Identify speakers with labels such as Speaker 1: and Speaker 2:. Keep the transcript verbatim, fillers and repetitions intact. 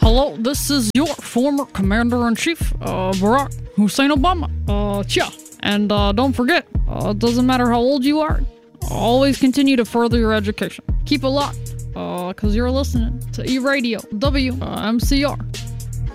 Speaker 1: Hello, this is your former Commander-in-Chief, uh, Barack Hussein Obama. Uh, yeah. And, uh, don't forget, uh, it doesn't matter how old you are, always continue to further your education. Keep it locked, uh, cause you're listening to E-Radio, W M C R.